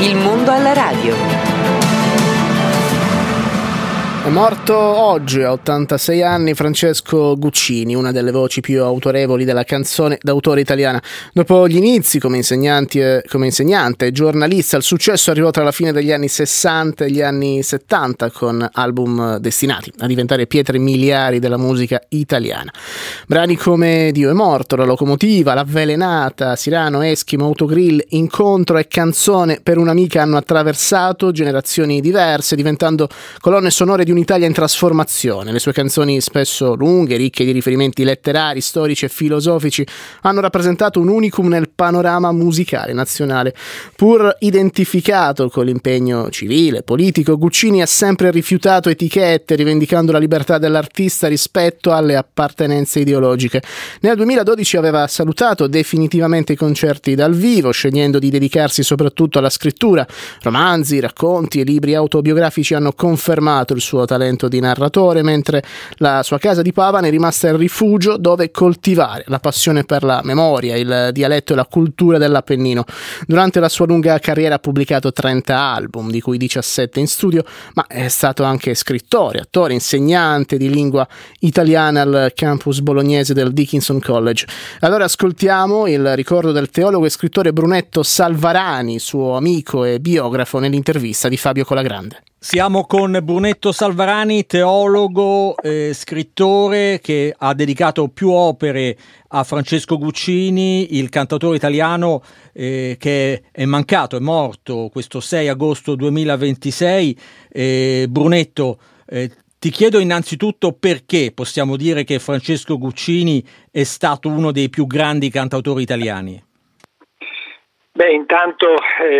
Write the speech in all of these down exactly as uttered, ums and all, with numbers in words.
Il mondo alla radio. È morto oggi a ottantasei anni Francesco Guccini, una delle voci più autorevoli della canzone d'autore italiana. Dopo gli inizi come insegnanti e, come insegnante e giornalista, il successo arrivò tra la fine degli anni sessanta e gli anni settanta con album destinati a diventare pietre miliari della musica italiana. Brani come Dio è morto, La locomotiva, L'avvelenata, Sirano, Eschimo, Autogrill, Incontro e Canzone per un'amica hanno attraversato generazioni diverse, diventando colonne sonore di un'Italia in trasformazione. Le sue canzoni, spesso lunghe, ricche di riferimenti letterari, storici e filosofici, hanno rappresentato un unicum nel panorama musicale nazionale. Pur identificato con l'impegno civile, politico, Guccini ha sempre rifiutato etichette, rivendicando la libertà dell'artista rispetto alle appartenenze ideologiche. Nel duemiladodici aveva salutato definitivamente i concerti dal vivo, scegliendo di dedicarsi soprattutto alla scrittura. Romanzi, racconti e libri autobiografici hanno confermato il suo talento di narratore, mentre la sua casa di Pavane è rimasta il rifugio dove coltivare la passione per la memoria, il dialetto e la cultura dell'Appennino. Durante la sua lunga carriera ha pubblicato trenta album, di cui diciassette in studio, ma è stato anche scrittore, attore, insegnante di lingua italiana al campus bolognese del Dickinson College. Allora ascoltiamo il ricordo del teologo e scrittore Brunetto Salvarani, suo amico e biografo, nell'intervista di Fabio Colagrande. Siamo con Brunetto Salvarani, teologo, eh, scrittore che ha dedicato più opere a Francesco Guccini, il cantautore italiano eh, che è mancato, è morto questo sei agosto duemilaventisei. Eh, Brunetto, eh, ti chiedo innanzitutto perché possiamo dire che Francesco Guccini è stato uno dei più grandi cantautori italiani. Beh, intanto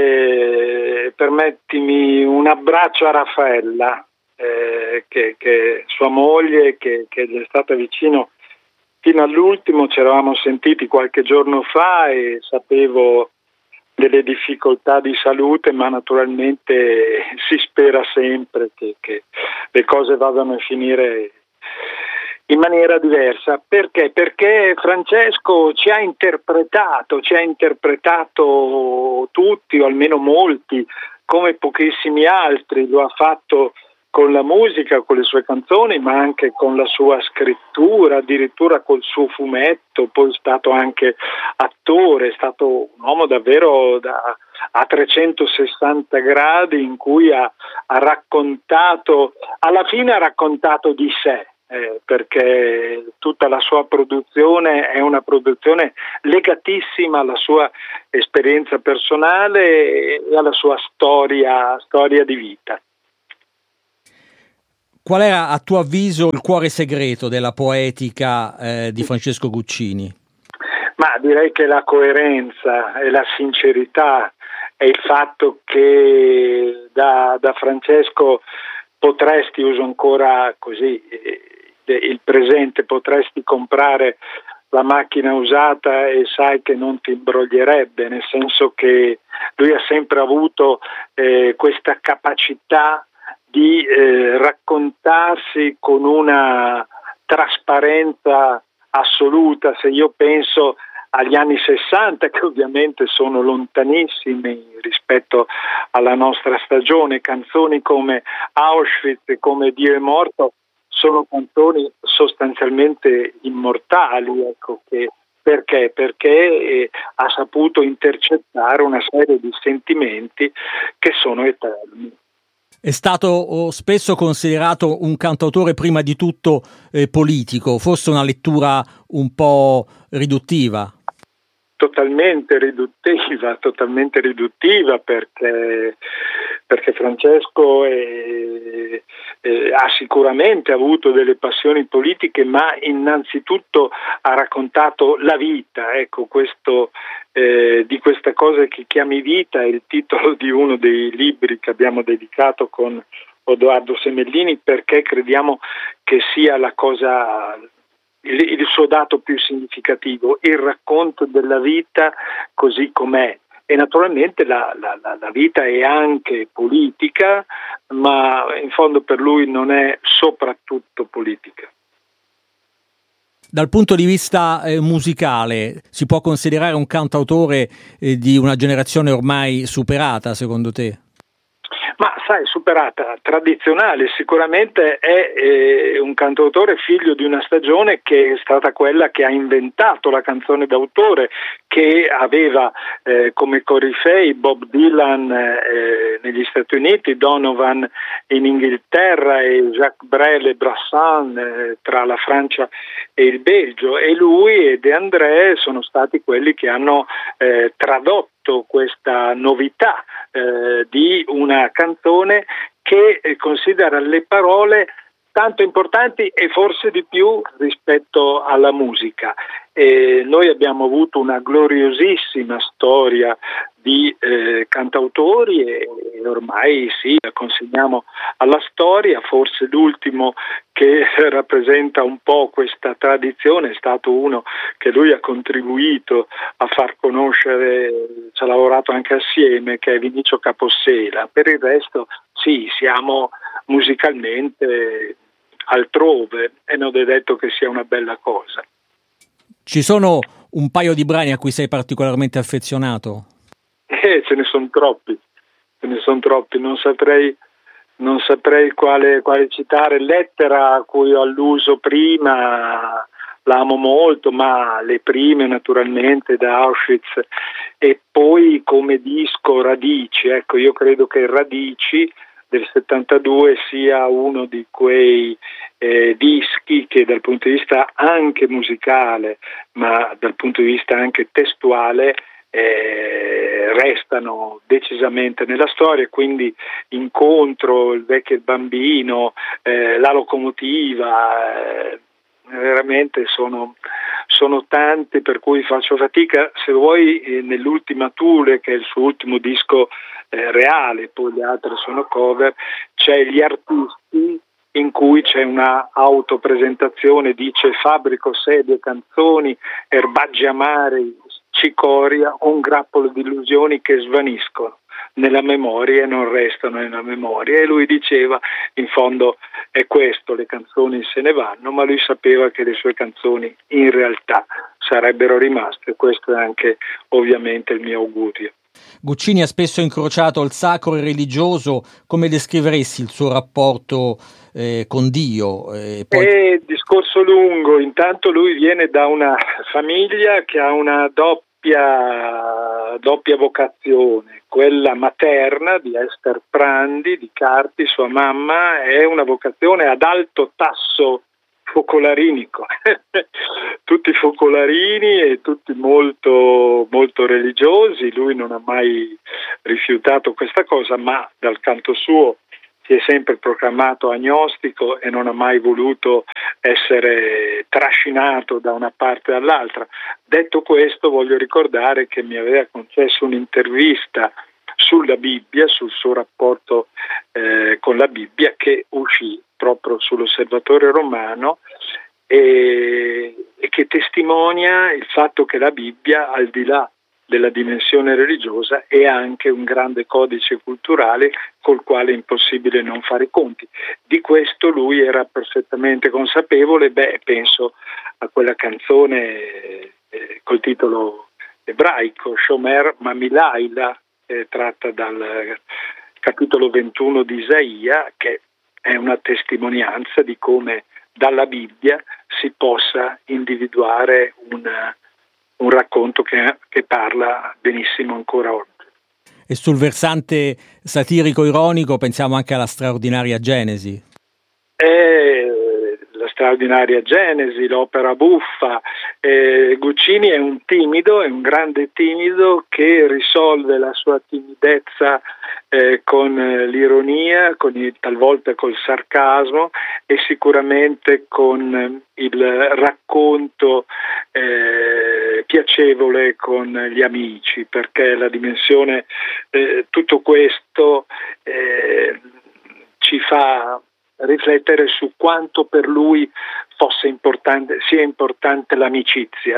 eh, permettimi un abbraccio a Raffaella, eh, che, che sua moglie, che, che gli è stata vicino fino all'ultimo. Ci eravamo sentiti qualche giorno fa e sapevo delle difficoltà di salute, ma naturalmente si spera sempre che, che le cose vadano a finire in maniera diversa. Perché? Perché Francesco ci ha interpretato, ci ha interpretato tutti, o almeno molti, come pochissimi altri. Lo ha fatto con la musica, con le sue canzoni, ma anche con la sua scrittura, addirittura col suo fumetto. Poi è stato anche attore, è stato un uomo davvero da, a trecentosessanta gradi, in cui ha, ha raccontato, alla fine ha raccontato di sé. Eh, perché tutta la sua produzione è una produzione legatissima alla sua esperienza personale e alla sua storia, storia di vita. Qual era, a tuo avviso, il cuore segreto della poetica eh, di Francesco Guccini? Ma direi che la coerenza e la sincerità è il fatto che da, da Francesco potresti, uso ancora così il presente, potresti comprare la macchina usata e sai che non ti imbroglierebbe, nel senso che lui ha sempre avuto eh, questa capacità di eh, raccontarsi con una trasparenza assoluta. Se io penso agli anni sessanta, che ovviamente sono lontanissimi rispetto alla nostra stagione, canzoni come Auschwitz, come Dio è morto, sono canzoni sostanzialmente immortali, ecco, che, perché? Perché eh, ha saputo intercettare una serie di sentimenti che sono eterni. È stato spesso considerato un cantautore prima di tutto eh, politico, forse una lettura un po' riduttiva. Totalmente riduttiva, totalmente riduttiva perché, perché Francesco è, è, ha sicuramente avuto delle passioni politiche, ma innanzitutto ha raccontato la vita. Ecco, questo eh, di questa cosa che chiami vita è il titolo di uno dei libri che abbiamo dedicato con Odoardo Semellini, perché crediamo che sia la cosa, il, il suo dato più significativo, il racconto della vita così com'è. E naturalmente la, la, la vita è anche politica, ma in fondo per lui non è soprattutto politica. Dal punto di vista eh, musicale, si può considerare un cantautore eh, di una generazione ormai superata, secondo te? Ma sai, superata, tradizionale, sicuramente è eh, un cantautore figlio di una stagione che è stata quella che ha inventato la canzone d'autore, che aveva eh, come corifei Bob Dylan eh, negli Stati Uniti, Donovan in Inghilterra e Jacques Brel e Brassens eh, tra la Francia e il Belgio, e lui e De André sono stati quelli che hanno eh, tradotto questa novità eh, di una canzone che eh, considera le parole tanto importanti e forse di più rispetto alla musica. E noi abbiamo avuto una gloriosissima storia di eh, cantautori e, e ormai sì, la consegniamo alla storia. Forse l'ultimo che rappresenta un po' questa tradizione è stato uno che lui ha contribuito a far conoscere, ci ha lavorato anche assieme, che è Vinicio Capossela. Per il resto sì, siamo musicalmente altrove e non è detto che sia una bella cosa. Ci sono un paio di brani a cui sei particolarmente affezionato? Eh, ce ne sono troppi, ce ne sono troppi, non saprei, non saprei quale, quale citare. Lettera a cui ho alluso prima, la amo molto, ma le prime naturalmente da Auschwitz, e poi come disco Radici. Ecco, io credo che Radici del settantadue sia uno di quei eh, dischi che dal punto di vista anche musicale, ma dal punto di vista anche testuale, eh, restano decisamente nella storia. Quindi Incontro, Il vecchio e il bambino, eh, La locomotiva, eh, veramente sono, sono tanti per cui faccio fatica. Se vuoi, eh, nell'ultima Thule, che è il suo ultimo disco eh, reale, poi gli altri sono cover, c'è Gli artisti, in cui c'è una autopresentazione, dice: fabbrico sedie, canzoni, erbaggi amari, cicoria, un grappolo di illusioni che svaniscono nella memoria e non restano nella memoria. E lui diceva, in fondo è questo, le canzoni se ne vanno, ma lui sapeva che le sue canzoni in realtà sarebbero rimaste. Questo è anche ovviamente il mio augurio. Guccini ha spesso incrociato il sacro e il religioso. Come descriveresti il suo rapporto eh, con Dio? Eh, poi... È discorso lungo. Intanto lui viene da una famiglia che ha una doppia, doppia vocazione. Quella materna di Esther Prandi, di Carpi, sua mamma, è una vocazione ad alto tasso focolarinico, tutti focolarini e tutti molto, molto religiosi. Lui non ha mai rifiutato questa cosa, ma dal canto suo si è sempre proclamato agnostico e non ha mai voluto essere trascinato da una parte o dall'altra. Detto questo, voglio ricordare che mi aveva concesso un'intervista sulla Bibbia, sul suo rapporto eh, con la Bibbia, che uscì proprio sull'Osservatore Romano e, e che testimonia il fatto che la Bibbia, al di là della dimensione religiosa, è anche un grande codice culturale col quale è impossibile non fare i conti. Di questo lui era perfettamente consapevole. Beh, penso a quella canzone eh, col titolo ebraico, Shomer Mamilaila, eh, tratta dal capitolo ventuno di Isaia, che è una testimonianza di come dalla Bibbia si possa individuare una un racconto che, che parla benissimo ancora oggi. E sul versante satirico-ironico pensiamo anche alla straordinaria Genesi. È la straordinaria Genesi, l'opera buffa. Eh, Guccini è un timido, è un grande timido che risolve la sua timidezza eh, con l'ironia, con il, talvolta col sarcasmo e sicuramente con il racconto eh, piacevole con gli amici, perché la dimensione, eh, tutto questo eh, ci fa riflettere su quanto per lui fosse importante, sia importante l'amicizia,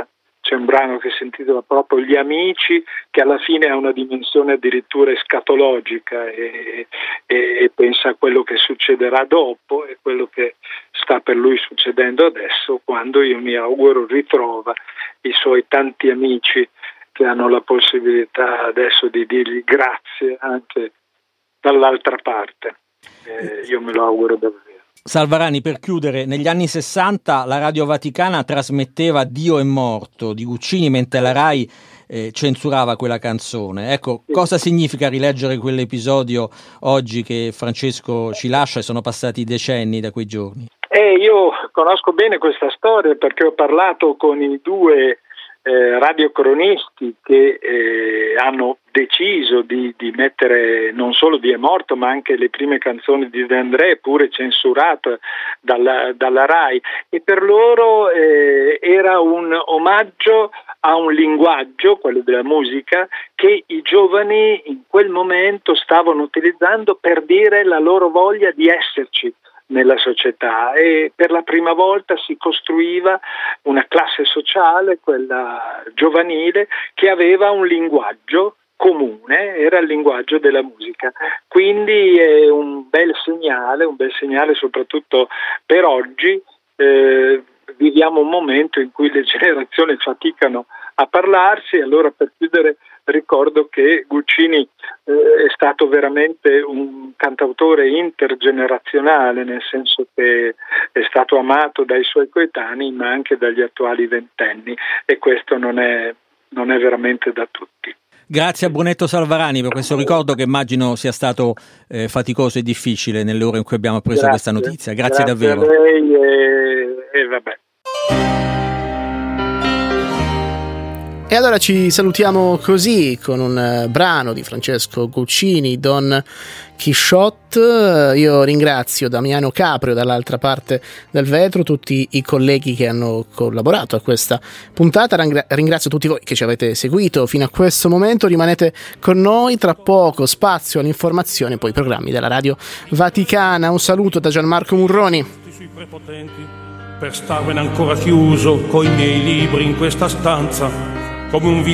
c'è un brano che si intitola proprio Gli Amici, che alla fine ha una dimensione addirittura escatologica e, e, e pensa a quello che succederà dopo e quello che sta per lui succedendo adesso, quando io mi auguro ritrova i suoi tanti amici che hanno la possibilità adesso di dirgli grazie anche dall'altra parte. Eh, io me lo auguro davvero. Salvarani, per chiudere, negli anni sessanta la Radio Vaticana trasmetteva Dio è morto di Guccini, mentre la Rai eh, censurava quella canzone. Ecco, sì. Cosa significa rileggere quell'episodio oggi che Francesco ci lascia e sono passati decenni da quei giorni? Eh, io conosco bene questa storia perché ho parlato con i due eh, radiocronisti che eh, hanno deciso di, di mettere non solo Dio è morto ma anche le prime canzoni di De André, pure censurate dalla, dalla Rai, e per loro eh, era un omaggio a un linguaggio, quello della musica, che i giovani in quel momento stavano utilizzando per dire la loro voglia di esserci nella società, e per la prima volta si costruiva una classe sociale, quella giovanile, che aveva un linguaggio comune, era il linguaggio della musica. Quindi è un bel segnale, un bel segnale soprattutto per oggi. Eh, viviamo un momento in cui le generazioni faticano a parlarsi, allora per chiudere ricordo che Guccini eh, è stato veramente un cantautore intergenerazionale, nel senso che è stato amato dai suoi coetanei ma anche dagli attuali ventenni, e questo non è, non è veramente da tutti. Grazie a Brunetto Salvarani per questo ricordo che immagino sia stato eh, faticoso e difficile nelle ore in cui abbiamo preso Grazie. questa notizia. Grazie, Grazie davvero. a lei e, e vabbè. E allora ci salutiamo così con un uh, brano di Francesco Guccini, Don Chisciotte. Io ringrazio Damiano Caprio dall'altra parte del vetro, tutti i colleghi che hanno collaborato a questa puntata. Ringrazio tutti voi che ci avete seguito fino a questo momento. Rimanete con noi, tra poco spazio all'informazione, poi programmi della Radio Vaticana. Un saluto da Gianmarco Murroni. Per starvene ancora chiuso coi miei libri in questa stanza, come un